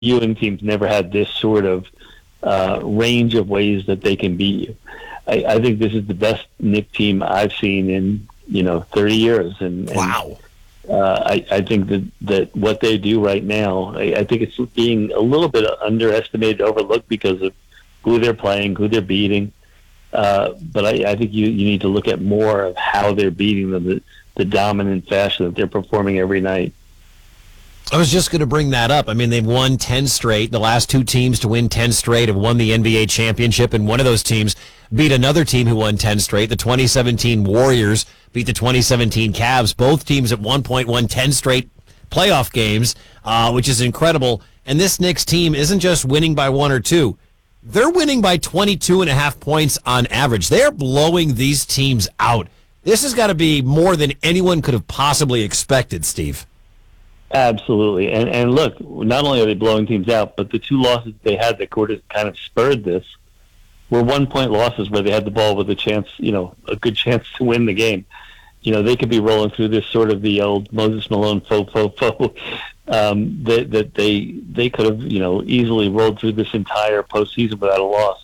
Ewing teams never had this sort of range of ways that they can beat you. I think this is the best Knick team I've seen in 30 years. Wow. I think that what they do right now, I think it's being a little bit underestimated, overlooked because of who they're playing, who they're beating. But I think you need to look at more of how they're beating them, the dominant fashion that they're performing every night. I was just going to bring that up. I mean, they've won 10 straight. The last two teams to win 10 straight have won the NBA championship, and one of those teams beat another team who won 10 straight. The 2017 Warriors beat the 2017 Cavs. Both teams at one point won 10 straight playoff games, which is incredible. And this Knicks team isn't just winning by one or two. They're winning by 22.5 points on average. They're blowing these teams out. This has got to be more than anyone could have possibly expected, Steve. Absolutely. And look, not only are they blowing teams out, but the two losses they had that kind of spurred this were 1-point losses where they had the ball with a chance, a good chance to win the game. They could be rolling through this sort of the old Moses Malone faux. That they could have, easily rolled through this entire postseason without a loss.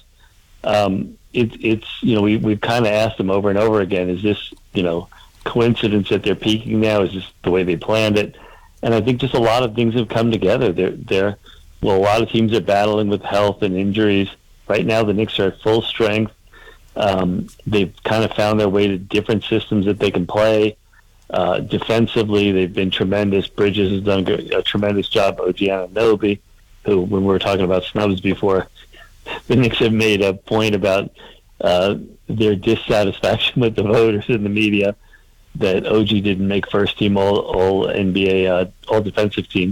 We've kind of asked them over and over again, is this, coincidence that they're peaking now? Is this the way they planned it? And I think just a lot of things have come together. A lot of teams are battling with health and injuries. Right now, the Knicks are at full strength. They've kind of found their way to different systems that they can play. Defensively, they've been tremendous. Bridges has done a tremendous job. OG Anunoby, who, when we were talking about snubs before, the Knicks have made a point about their dissatisfaction with the voters in the media that OG didn't make first team all NBA, all defensive team.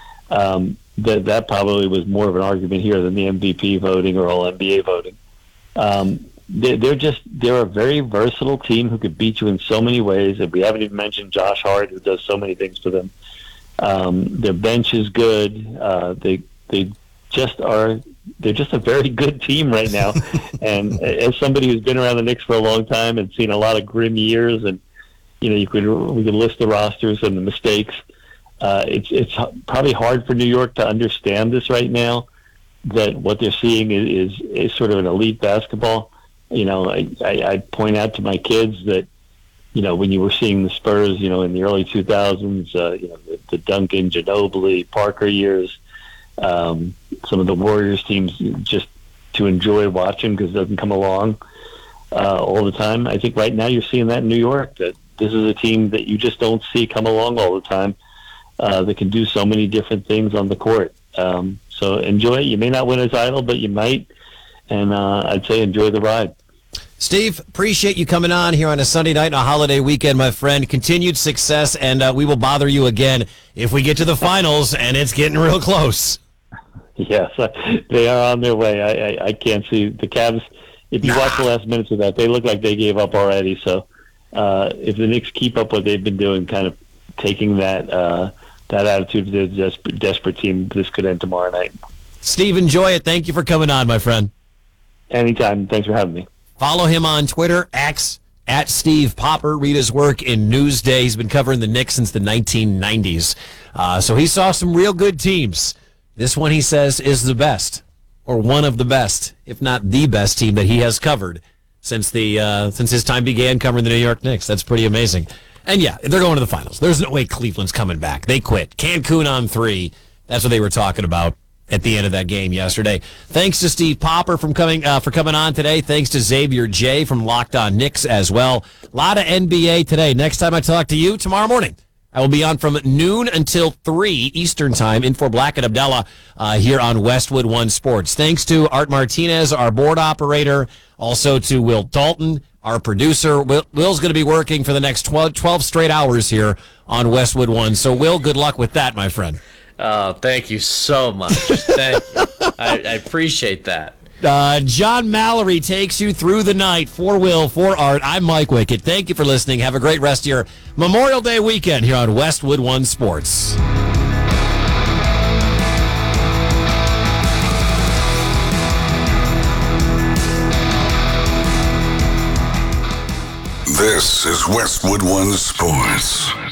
That probably was more of an argument here than the MVP voting or all NBA voting. They're a very versatile team who could beat you in so many ways. And we haven't even mentioned Josh Hart, who does so many things for them. Their bench is good. They're just a very good team right now. And as somebody who's been around the Knicks for a long time and seen a lot of grim years, and we could list the rosters and the mistakes. It's probably hard for New York to understand this right now, that what they're seeing is sort of an elite basketball. I point out to my kids that, when you were seeing the Spurs, in the early 2000s, the Duncan, Ginobili, Parker years, some of the Warriors teams, just to enjoy watching because it doesn't come along all the time. I think right now you're seeing that in New York, that this is a team that you just don't see come along all the time. That can do so many different things on the court. So enjoy it. You may not win a title, but you might. And I'd say enjoy the ride. Steve, appreciate you coming on here on a Sunday night and a holiday weekend, my friend. Continued success, and we will bother you again if we get to the finals, and it's getting real close. Yes, they are on their way. I can't see the Cavs. If you watch the last minutes of that, they look like they gave up already. So if the Knicks keep up what they've been doing, kind of taking that attitude to the desperate team, this could end tomorrow night. Steve, enjoy it. Thank you for coming on, my friend. Anytime. Thanks for having me. Follow him on Twitter, X, at Steve Popper. Read his work in Newsday. He's been covering the Knicks since the 1990s. So he saw some real good teams. This one, he says, is the best, or one of the best, if not the best team that he has covered since his time began covering the New York Knicks. That's pretty amazing. And yeah, they're going to the finals. There's no way Cleveland's coming back. They quit. Cancun on 3. That's what they were talking about at the end of that game yesterday. Thanks to Steve Popper for coming on today. Thanks to Xavier J. from Locked On Knicks as well. A lot of NBA today. Next time I talk to you, tomorrow morning, I will be on from noon until 3 Eastern Time in for Black and Abdallah here on Westwood One Sports. Thanks to Art Martinez, our board operator, also to Will Dalton, our producer. Will's going to be working for the next 12 straight hours here on Westwood One. So, Will, good luck with that, my friend. Oh, thank you so much. Thank you. I appreciate that. John Mallory takes you through the night. For Will, for Art, I'm Mike Wickett. Thank you for listening. Have a great rest of your Memorial Day weekend here on Westwood One Sports. This is Westwood One Sports.